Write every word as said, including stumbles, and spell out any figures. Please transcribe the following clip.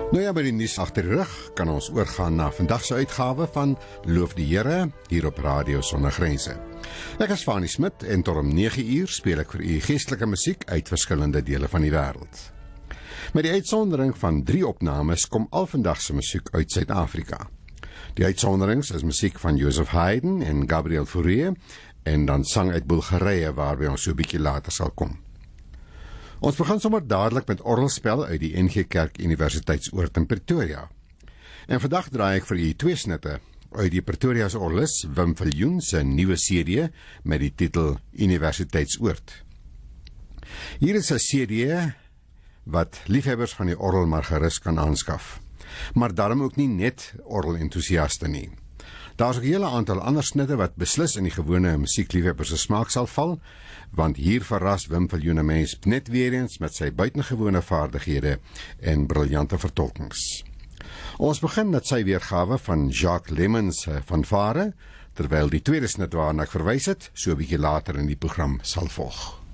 Nou ja, by die nuus agter die rug kan ons oorgaan na vandag se uitgawe van Loof die Here hier op Radio Sonder Grense. Ek is Fanie Smit en tot om nege uur speel ek vir u geestelike musiek uit verskillende dele van die wêreld. Met die uitsondering van drie opnames kom al vandag se musiek uit Suid-Afrika. Die uitsonderings is musiek van Joseph Haydn en Gabriel Fauré en dan sang uit Bulgarië waarby ons so 'n bietjie later sal kom. Ons begin sommer dadelik met orgelspel uit die N G Kerk Universiteitsoord in Pretoria. En vandag draai ek vir u twee snitte uit die Pretoria se orgelis Wim Viljoen se nuwe C D met die titel Universiteitsoord. Hier is 'n C D wat liefhebbers van die orgel maar gerus kan aanskaf. Maar daarom ook nie net orgelentoesiaste nie. Daar is ook 'n hele aantal ander snitte wat beslis in die gewone musiekliefhebbers se smaak sal val, want hier verras Wim Viljoen 'n mens net weer eens met sy buitengewone vaardighede en briljante vertolkings. Ons begin met sy weergawe van Jacques Lemmens se fanfare, terwyl die tweede snit waarna ek verwys het, so 'n bietjie later in die program sal volg.